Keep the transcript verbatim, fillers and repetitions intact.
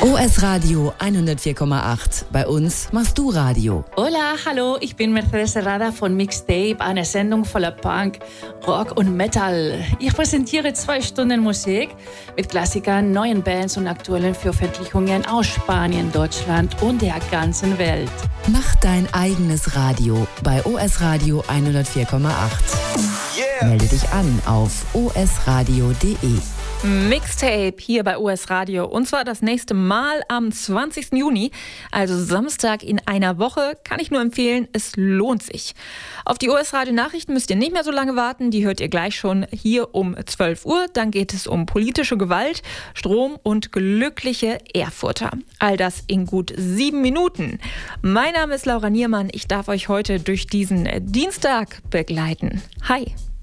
O S Radio hundertvier Komma acht. Bei uns machst du Radio. Hola, hallo, ich bin Mercedes Serrada von Mixtape, eine Sendung voller Punk, Rock und Metal. Ich präsentiere zwei Stunden Musik mit Klassikern, neuen Bands und aktuellen Veröffentlichungen aus Spanien, Deutschland und der ganzen Welt. Mach dein eigenes Radio bei O S Radio hundertvier Komma acht. Yeah. Melde dich an auf o s radio punkt d e. Mixtape hier bei O S Radio und zwar das nächste Mal am zwanzigsten Juni, also Samstag in einer Woche. Kann ich nur empfehlen, es lohnt sich. Auf die O S Radio Nachrichten müsst ihr nicht mehr so lange warten, die hört ihr gleich schon hier um zwölf Uhr. Dann geht es um politische Gewalt, Strom und glückliche Erfurter. All das in gut sieben Minuten. Mein Name ist Laura Niermann, ich darf euch heute durch diesen Dienstag begleiten. Hi!